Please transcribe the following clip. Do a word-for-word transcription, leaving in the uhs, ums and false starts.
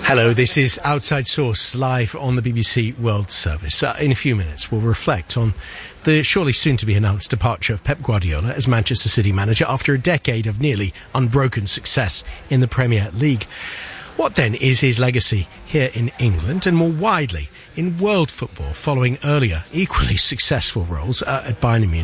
Hello, this is Outside Source, live on the B B C World Service. Uh, in a few minutes, we'll reflect on the surely soon-to-be-announced departure of Pep Guardiola as Manchester City manager after a decade of nearly unbroken success in the Premier League. What then is his legacy here in England and more widely in world football, following earlier equally successful roles uh, at Bayern Munich